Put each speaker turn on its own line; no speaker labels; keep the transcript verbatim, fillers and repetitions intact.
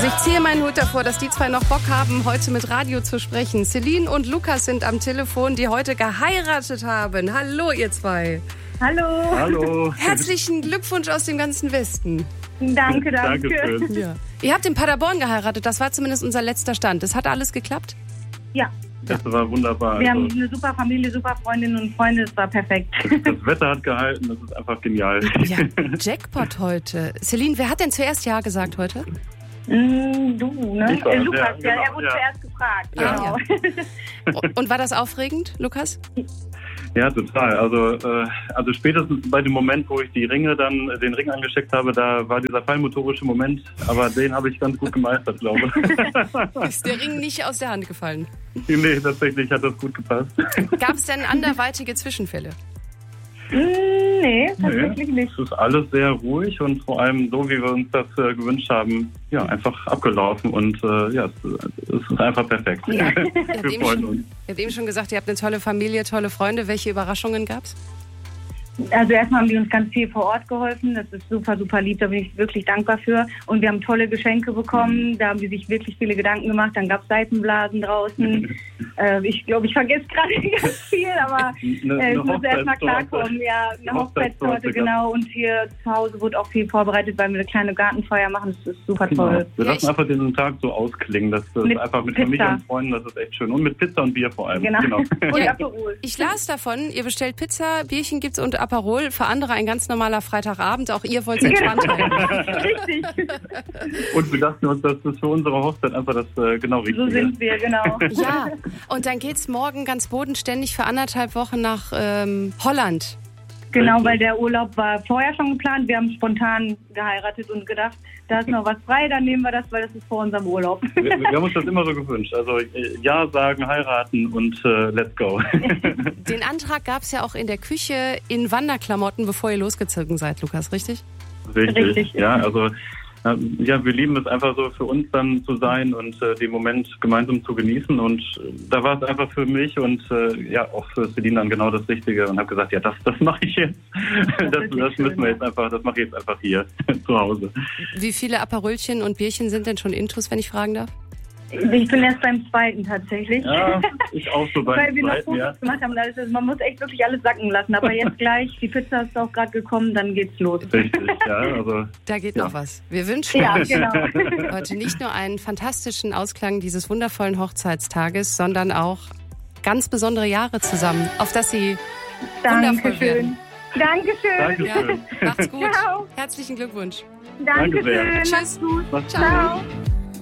Also ich ziehe meinen Hut davor, dass die zwei noch Bock haben, heute mit Radio zu sprechen. Celine und Lukas sind am Telefon, die heute geheiratet haben. Hallo, ihr zwei.
Hallo.
Hallo.
Herzlichen Glückwunsch aus dem ganzen Westen.
Danke, danke.
Dankeschön.
Ja. Ihr habt in Paderborn geheiratet, das war zumindest unser letzter Stand. Das hat alles geklappt?
Ja,
Das war wunderbar.
wir
Also,
haben eine super Familie, super Freundinnen und Freunde, es war perfekt.
das Wetter hat gehalten, das ist einfach genial.
Ja, Jackpot heute. Celine, wer hat denn zuerst Ja gesagt heute?
Mm, du, ne?
Ich war
Äh,
es,
Lukas,
ja,
ja,
genau,
er wurde
ja.
zuerst gefragt.
Ja,
Genau.
Und- Und war das aufregend, Lukas?
Ja, total. Also, äh, also spätestens bei dem Moment, wo ich die Ringe dann, den Ring angesteckt habe, da war dieser feinmotorische Moment, aber den habe ich ganz gut gemeistert, glaube ich.
Ist der Ring nicht aus der Hand gefallen?
Nee, tatsächlich hat das gut gepasst.
Gab es denn anderweitige Zwischenfälle?
Mm, nee, tatsächlich
Nee,
nicht.
es ist alles sehr ruhig und vor allem so, wie wir uns das äh, gewünscht haben, ja, einfach abgelaufen und äh, ja, es, es ist einfach perfekt.
Ja.
Ihr habt,
Wir
eben
freuen
schon,
uns.
ihr habt eben schon gesagt, ihr habt eine tolle Familie, tolle Freunde. Welche Überraschungen gab's?
Also erstmal haben die uns ganz viel vor Ort geholfen. Das ist super, super lieb. Da bin ich wirklich dankbar für. Und wir haben tolle Geschenke bekommen. Da haben die sich wirklich viele Gedanken gemacht. Dann gab es Seifenblasen draußen. äh, ich glaube, ich vergesse gerade ganz viel, aber
Eine-
äh, ich
eine
muss erstmal
Hochzeitstorte.
klarkommen. Ja, eine Hochzeitstorte,
Hochzeitstorte,
genau. Und hier zu Hause wurde auch viel vorbereitet, weil wir eine kleine Gartenfeier machen. Das ist super
Genau.
toll.
Wir
Ja,
lassen
ich-
einfach diesen Tag so ausklingen. Das ist
Mit
einfach mit
Pizza.
Familie und Freunden, das ist echt schön. Und mit Pizza und Bier vor allem.
Genau. Und
Ja.
Aperol.
Ich las davon, ihr bestellt Pizza, Bierchen gibt's und Aperol. Für andere ein ganz normaler Freitagabend. Auch ihr wollt entspannt halten.
Richtig.
Und wir dachten uns, das ist für unsere Hochzeit einfach das äh, genau Richtige.
So sind wir, genau.
Ja, und dann geht's morgen ganz bodenständig für anderthalb Wochen nach ähm, Holland.
Genau, weil der Urlaub war vorher schon geplant. Wir haben spontan geheiratet und gedacht, da ist noch was frei, dann nehmen wir das, weil das ist vor unserem Urlaub.
Wir, wir haben uns das immer so gewünscht. Also äh, Ja sagen, heiraten und äh, let's go.
Den Antrag gab's ja auch in der Küche in Wanderklamotten, bevor ihr losgezogen seid, Lukas, richtig?
Richtig.
Richtig.
Ja, also äh, ja, wir lieben es einfach so für uns dann zu sein und äh, den Moment gemeinsam zu genießen. Und äh, da war es einfach für mich und äh, ja auch für Celine dann genau das Richtige und habe gesagt, ja, das, das mache ich jetzt. Das, das,
wirklich
das
schön,
müssen wir
ja.
jetzt einfach, das mache ich jetzt einfach hier zu Hause.
Wie viele Aperolchen und Bierchen sind denn schon intus, wenn ich fragen darf?
Ich bin erst beim zweiten tatsächlich.
Ja, ich auch so
Weil
beim
wir noch
zweiten,
Fotos
ja.
gemacht haben. und alles. Also man muss echt wirklich alles sacken lassen. Aber jetzt gleich, die Pizza ist auch gerade gekommen, dann geht's los.
Richtig, ja, also
Da geht
Ja.
noch was. Wir wünschen
Ja,
euch
genau.
heute nicht nur einen fantastischen Ausklang dieses wundervollen Hochzeitstages, sondern auch ganz besondere Jahre zusammen, auf dass sie wundervoll werden.
Dankeschön.
Dankeschön.
Ja, macht's gut.
Ciao.
Herzlichen Glückwunsch.
Danke sehr.
Dankeschön.
Tschüss.
Mach's gut.
Macht's
Ciao.
gut.